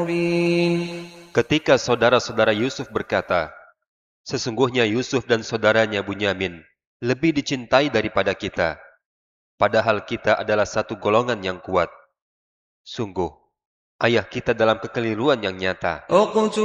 مبين. Ketika saudara-saudara Yusuf berkata, sesungguhnya Yusuf dan saudaranya Bunyamin lebih dicintai daripada kita, padahal kita adalah satu golongan yang kuat. Sungguh, ayah kita dalam kekeliruan yang nyata.